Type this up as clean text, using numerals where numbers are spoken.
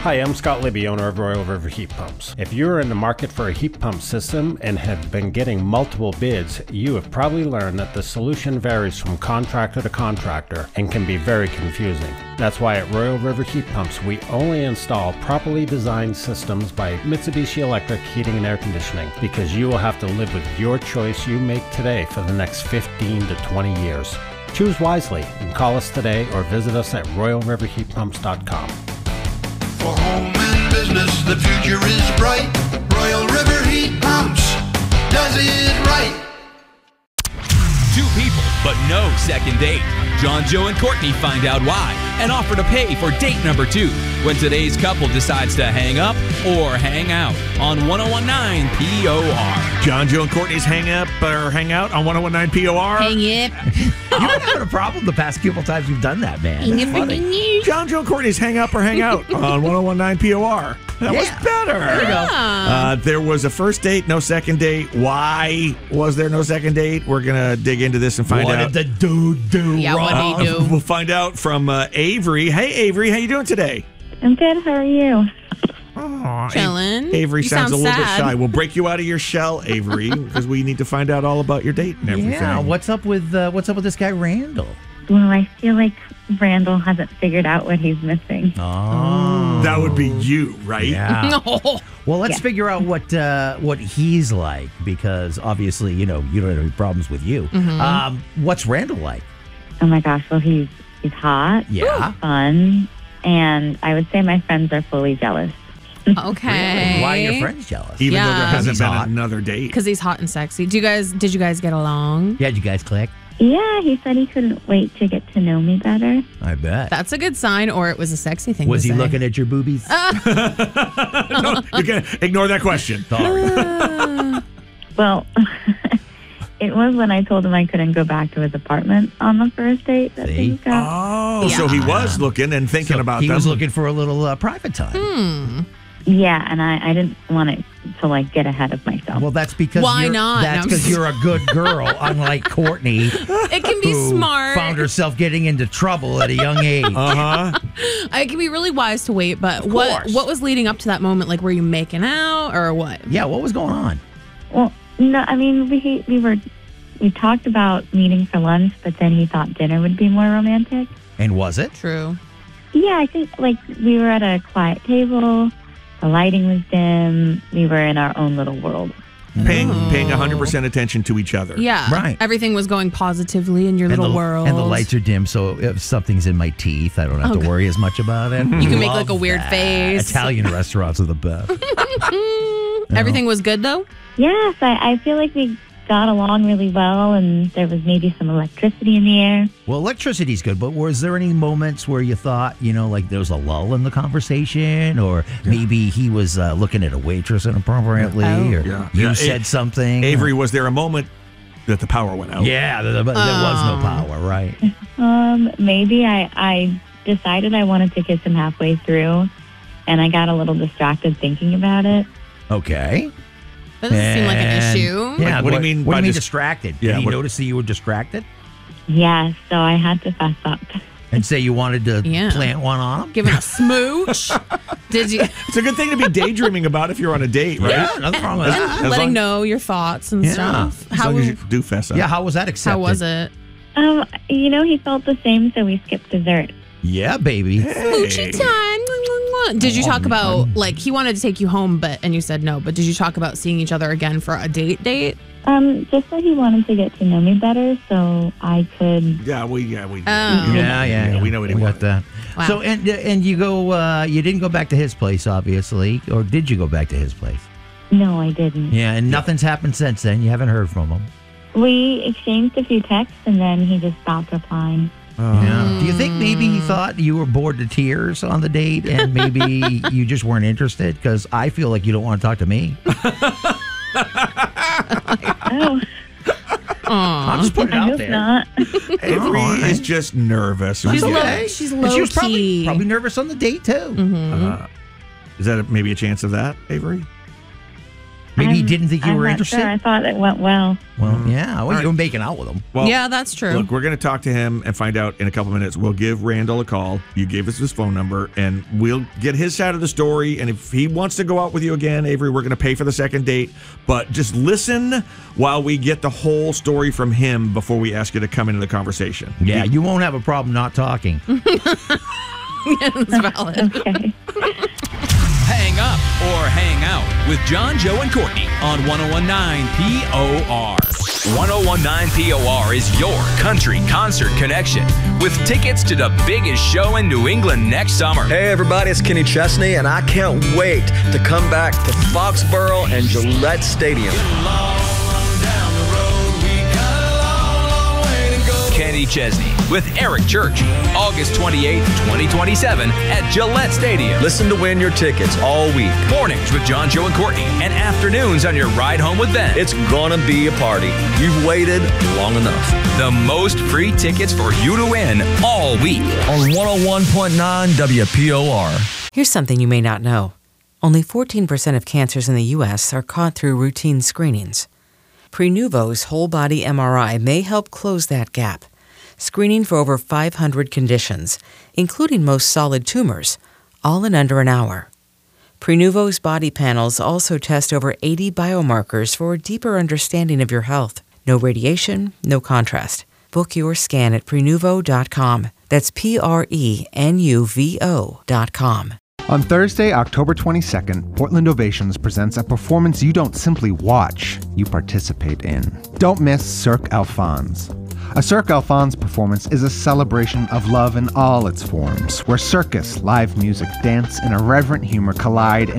Hi, I'm Scott Libby, owner of Royal River Heat Pumps. If you're in the market for a heat pump system and have been getting multiple bids, you have probably learned that the solution varies from contractor to contractor and can be very confusing. That's why at Royal River Heat Pumps, we only install properly designed systems by Mitsubishi Electric Heating and Air Conditioning, because you will have to live with your choice you make today for the next 15 to 20 years. Choose wisely and call us today or visit us at royalriverheatpumps.com. For home and business, the future is bright. Royal River Heat Pumps does it right. Two people, but no second date. John, Joe, and Courtney find out why and offer to pay for date number 2 when today's couple decides to hang up or hang out on 1019 POR. John, Joe, and Courtney's hang out on 1019 POR. Hang it. You've been having a problem the past couple times you've done that, man. That's funny. John, Joe, and Courtey's hang up or hang out on 1019 POR. That was better. There you go. There was a first date, no second date. Why was there no second date? We're going to dig into this and find out. What did the dude do Yeah, wrong? what did he do? We'll find out from Avery. Hey, Avery, how you doing today? I'm good. How are you? Oh, Chillin'. Avery You sounds a sound little bit sad. shy. We'll break you out of your shell, Avery, because we need to find out all about your date and everything. Yeah, what's up with this guy Randall? Well, I feel like Randall hasn't figured out what he's missing. Oh, That would be you, right? yeah. No. Well, let's Yeah. figure out what he's like, because obviously, you don't have any problems with you. What's Randall like? Oh my gosh. Well, he's hot. Yeah. Fun. And I would say my friends are fully jealous. Okay. Really? Why are your friends jealous? Even though Yeah. there hasn't He's been hot. another date. Because he's hot and sexy. Did you guys get along? Yeah, did you guys click? Yeah, he said he couldn't wait to get to know me better. I bet. That's a good sign, or it was a sexy thing Was to he say. looking at your boobies? No, you can ignore that question. Sorry. Well, it was when I told him I couldn't go back to his apartment on the first date that See? things got. Oh, so he was looking and thinking So about he them. was looking for a little private time. Yeah, and I didn't want it to like get ahead of myself. Well, that's because Why you're, not? That's No, I'm because just- you're a good girl, unlike Courtney, It can be who smart. found herself getting into trouble at a young age. Uh-huh. It can be really wise to wait, but what course. was leading up to that moment? Like, were you making out or what? Yeah, what was going on? Well, no, I mean we talked about meeting for lunch, but then he thought dinner would be more romantic. And was it? True. Yeah, I think like we were at a quiet table, the lighting was dim, we were in our own little world. Paying 100% attention to each other. Yeah. Right. Everything was going positively in your little world. And the lights are dim, so if something's in my teeth, I don't have to worry as much about it. You can make Love like a weird that. face. Italian restaurants are the best. Everything was good though? Yes, I feel like we got along really well, and there was maybe some electricity in the air. Well, electricity's good, but was there any moments where you thought, like there was a lull in the conversation, or maybe he was looking at a waitress inappropriately, or Yeah. you Yeah, said something? Avery, was there a moment that the power went out? Yeah, there was no power, right? Maybe I decided I wanted to kiss him halfway through, and I got a little distracted thinking about it. Okay. That doesn't seem like an And- issue. Yeah, Like, what do you mean What by do you mean dis- distracted? Yeah, Did he what- notice that you were distracted Yeah, so I had to fess up. and say you wanted to Yeah. plant one on him? Giving a smooch. Did you? It's a good thing to be daydreaming about if you're on a date, right? Yeah, nothing wrong with that. As Letting long- know your thoughts and Yeah. stuff. As How long as you do fess up. Yeah, how was that accepted? how was it? He felt the same, so we skipped dessert. Yeah, baby. Smoochy time. Did you talk about like he wanted to take you home, and you said no? But did you talk about seeing each other again for a date? Just that he wanted to get to know me better, so I could. Yeah, we Oh. Yeah, we know what he got wanted. that. Wow. So and you go you didn't go back to his place, obviously, or did you go back to his place? No, I didn't. Yeah, and nothing's happened since then. You haven't heard from him. We exchanged a few texts, and then he just stopped replying. Yeah. Do you think maybe he thought you were bored to tears on the date, and maybe you just weren't interested? Because I feel like you don't want to talk to me. Oh, I'm just putting it I out hope there. not. Avery Oh, is just nervous. She's We low- get it. she's And she was low-key. probably nervous on the date too. Is that maybe a chance of that, Avery? Maybe he didn't think you were I'm not interested. Sure. I thought it went well. Well, yeah. Well, right. you were making out with him. Well, Yeah, that's true. Look, we're going to talk to him and find out in a couple minutes. We'll give Randall a call. You gave us his phone number, and we'll get his side of the story. And if he wants to go out with you again, Avery, we're going to pay for the second date. But just listen while we get the whole story from him before we ask you to come into the conversation. Yeah, you won't have a problem not talking. It's valid. Okay. Hang up or hang out with John, Joe, and Courtney on 1019 POR. 1019 POR is your country concert connection with tickets to the biggest show in New England next summer. Hey everybody, it's Kenny Chesney, and I can't wait to come back to Foxborough and Gillette Stadium. Kenny Chesney with Eric Church, August 28th, 2027 at Gillette Stadium. Listen to win your tickets all week. Mornings with John, Joe, and Courtney, and afternoons on your ride home with Ben. It's gonna be a party. You've waited long enough. The most free tickets for you to win all week. On 101.9 WPOR. Here's something you may not know. Only 14% of cancers in the U.S. are caught through routine screenings. Prenuvo's whole-body MRI may help close that gap, screening for over 500 conditions, including most solid tumors, all in under an hour. Prenuvo's body panels also test over 80 biomarkers for a deeper understanding of your health. No radiation, no contrast. Book your scan at Prenuvo.com. That's Prenuvo.com. On Thursday, October 22nd, Portland Ovations presents a performance you don't simply watch, you participate in. Don't miss Cirque Alphonse. A Cirque Alphonse performance is a celebration of love in all its forms, where circus, live music, dance, and irreverent humor collide